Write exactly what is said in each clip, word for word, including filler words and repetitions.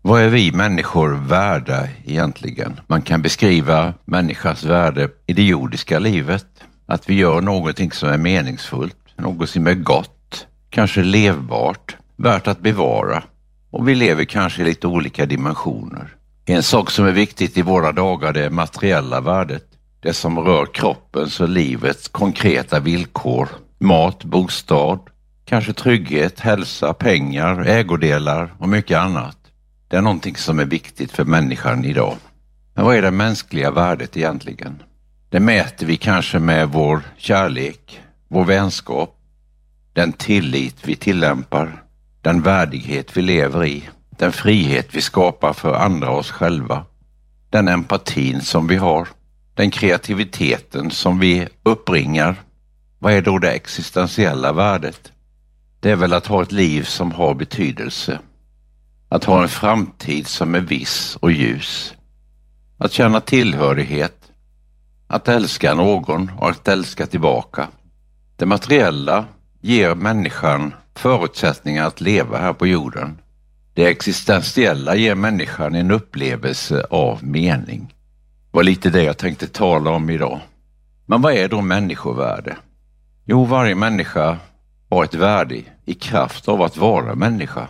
Vad är vi människor värda egentligen? Man kan beskriva människans värde i det jordiska livet. Att vi gör någonting som är meningsfullt, något som är gott, kanske levbart, värt att bevara. Och vi lever kanske i lite olika dimensioner. En sak som är viktigt i våra dagar, det är materiella värdet. Det som rör kroppens och livets konkreta villkor. Mat, bostad, kanske trygghet, hälsa, pengar, ägodelar och mycket annat. Det är någonting som är viktigt för människan idag. Men vad är det mänskliga värdet egentligen? Det mäter vi kanske med vår kärlek, vår vänskap, den tillit vi tillämpar, den värdighet vi lever i, den frihet vi skapar för andra och oss själva, den empatin som vi har, den kreativiteten som vi uppbringar. Vad är då det existentiella värdet? Det är väl att ha ett liv som har betydelse. Att ha en framtid som är viss och ljus. Att känna tillhörighet. Att älska någon och att älska tillbaka. Det materiella ger människan förutsättningar att leva här på jorden. Det existentiella ger människan en upplevelse av mening. Det var lite det jag tänkte tala om idag. Men vad är då människovärde? Jo, varje människa har ett värde i kraft av att vara människa.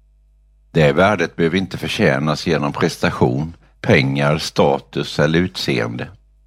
Det värdet behöver inte förtjänas genom prestation, pengar, status eller utseende.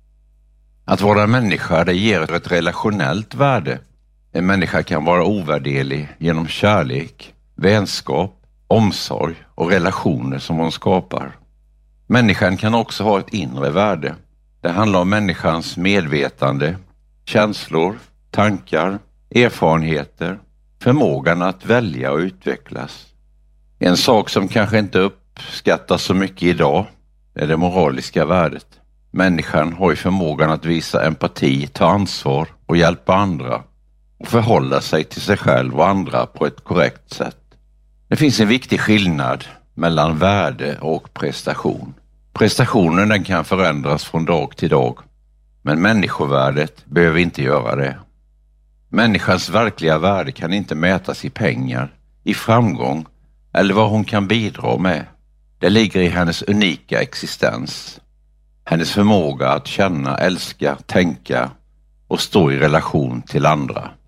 Att vara människa, det ger ett relationellt värde. En människa kan vara ovärderlig genom kärlek, vänskap, omsorg och relationer som hon skapar. Människan kan också ha ett inre värde. Det handlar om människans medvetande, känslor, tankar, erfarenheter, förmågan att välja och utvecklas. En sak som kanske inte uppskattas så mycket idag är det moraliska värdet. Människan har ju förmågan att visa empati, ta ansvar och hjälpa andra och förhålla sig till sig själv och andra på ett korrekt sätt. Det finns en viktig skillnad mellan värde och prestation. Prestationen den kan förändras från dag till dag, men människovärdet behöver inte göra det. Människans verkliga värde kan inte mätas i pengar, i framgång eller vad hon kan bidra med. Det ligger i hennes unika existens. Hennes förmåga att känna, älska, tänka och stå i relation till andra.